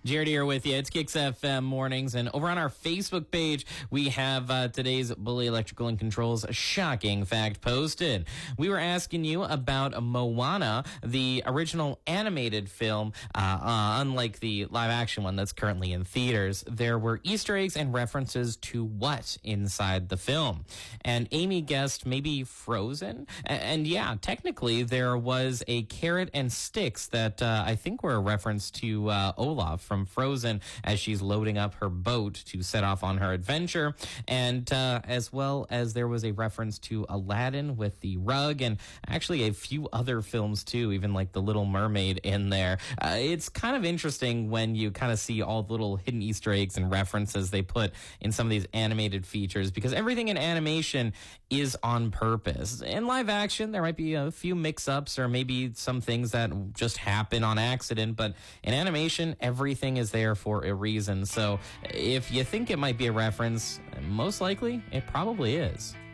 Jared here with you. It's Kicks FM Mornings, and over on our Facebook page, we have today's Bully Electrical and Controls shocking fact posted. We were asking you about Moana, the original animated film. Unlike the live-action one that's currently in theaters, there were Easter eggs and references to what inside the film? And Amy guessed maybe Frozen. And yeah, technically there was a carrot and sticks that I think were a reference to Olaf from Frozen as she's loading up her boat to set off on her adventure. And as well as there was a reference to Aladdin with the rug, and actually a few other films too, even like The Little Mermaid in there. It's kind of interesting when you kind of see all the little hidden Easter eggs and references they put in some of these animated features, because everything in animation is on purpose. In live action, there might be a few mix-ups or maybe some things that just happen on accident, but in animation, everything is there for a reason. So if you think it might be a reference, most likely it probably is.